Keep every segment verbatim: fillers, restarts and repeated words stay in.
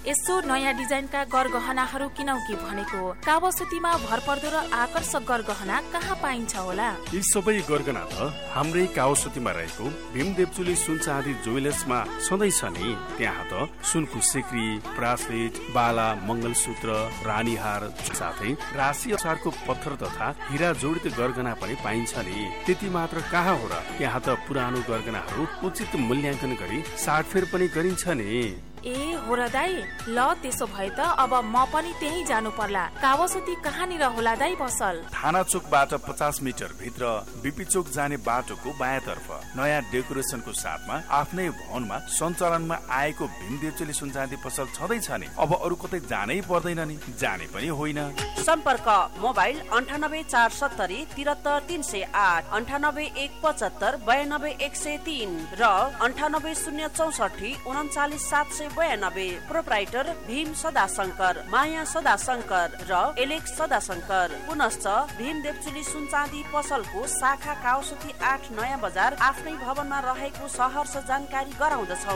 यसो नयाँ डिजाइनका गरगहनाहरू किनौ कि भनेको। कावासुतीमा भरपर्दो र आकर्षक गरगहना कहाँ पाइन्छ होला? यी सबै गरगहना त हाम्रै कावासुतीमा रहेको भीम देवचुली सुन चाँदी ज्वेलर्समा सधैँ छ नि। त्यहाँ त सुनको सिक्री, ब्रासलेट, बाला, मंगलसूत्र, रानीहार साथै राशि अनुसारको पत्थर तथा हिरा जडित गरगहना पनि पाइन्छ नि। त्यति मात्र कहाँ हो र, यहाँ त पुरानो गरगहनाहरू उचित मूल्याङ्कन गरी साटफेर पनि गरिन्छ नि। ए हो र दाई, ल त्यसो भए त अब म पनि त्यही जानु पर्ला। कावासुती कहाँनिर होला दाई पसल? थाना चोकबाट पचास मिटर भित्र बीपी चोक जाने बाटोको बायाँतर्फ नयाँ डेकोरेसनको साथमा आफ्नै भवनमा सञ्चालनमा आएको भीम देवचुली सुन चाँदी पसल छँदैछ नि। अब अरू कतै जानै पर्दैन नि, जाने पनि होइन। सम्पर्क मोबाइल अन्ठानब्बे चार सत्तरी तिहत्तर तीन सय आठ, अन्ठानब्बे एक पचहत्तर बयानब्बे एक सय तीन र अन्ठानब्बे शून्य चौसठी उन्चालिस सात सय बयानब्बे। प्रोप्राइटर भीम सदाशंकर, माया सदाशंकर र एलेक्स सदाशंकर। पुनश्च भीम देवचुली सुन चाँदी पसलको शाखा कावासुती आठ नयाँ बजार आफ्नै भवनमा रहेको सहर्ष जानकारी गराउँदछौ।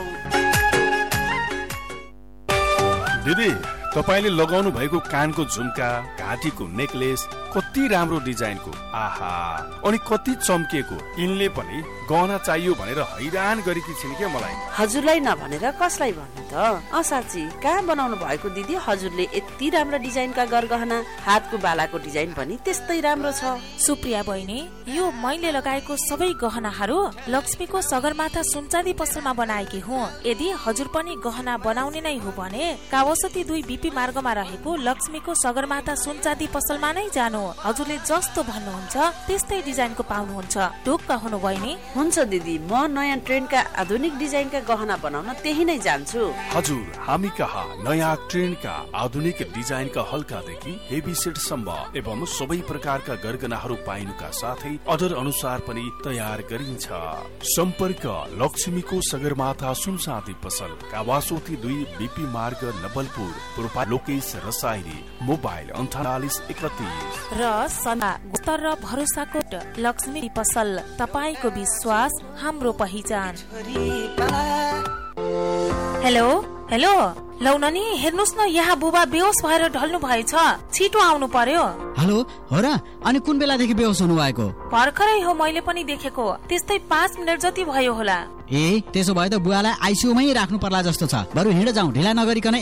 दिदी, तपाईले लगाउनु भएको कानको झुम्का, घाँटीको नेकलेस कति राम्रो डिजाइनको, आहा, अनि कति चम्किएको। यिनले पनि गहना चाहियो भनेर हैरान गरेकी छिन् के मलाई। हजुरलाई नभनेर कसलाई भन्नु त? असाची कहाँ बनाउनु भएको दिदी? हजुरले यति राम्रो डिजाइनका गरगहना, हातको बालाको डिजाइन पनि त्यस्तै राम्रो छ। सुप्रिया बहिनी, यो मैले लगाएको सबै गहनाहरू लक्ष्मीको सगरमाथा सुनचाँदी पसलमा बनाएकी हुँ। यदि हजुर पनि गहना बनाउने नै हो भने कावासुती दुई बीपी मार्गमा रहेको लक्ष्मीको सगरमाथा सुनचाँदी पसलमा नै जानु। हजुरले जस्तो भन्नुहुन्छ त्यस्तै डिजाइनको पाउनुहुन्छ। ढुक्क हुनु बहिनी। हुन्छ दिदी, म नयाँ ट्रेन्डका आधुनिक डिजाइनका गहना बनाउन त्यही नै जान्छु। हजुर, हामी कहाँ नयाँ ट्रेन्डका आधुनिक डिजाइनका हल्कादेखि हेभी सेटसम्म एवं सबै प्रकारका गरगहनाहरू पाइनुका साथै अर्डर अनुसार पनि तयार गरिन्छ। सम्पर्क लक्ष्मीको सगरमाथा सुनचाँदी पसल, कावासुती दुई बीपी मार्ग, नवलपुर। प्रोपाइटर लोकेश रसाइनी, मोबाइल अन्ठानब्बे एकतीस र सना गुस्तर र भरोसाको लक्ष्मी पसल। तपाईको विश्वास हाम्रो पहिचान। हेलो हेलो, लौ नानी हेर्नुस् न, यहाँ बुबा बेहोस भएर ढल्नु भएछ, छिटो आउनु पर्यो। हेलो, हो र? अनि कुन बेलादेखि बेहोस हुनु भएको? भर्खरै हो, मैले पनि देखेको। त्यस्तै पाँच मिनट जति भयो होला। ए, त्यसो भए त बुवालाई आइसियुमै राख्नु पर्ला जस्तो छ। बरु हिँड जाउँ, ढिला नगरिकन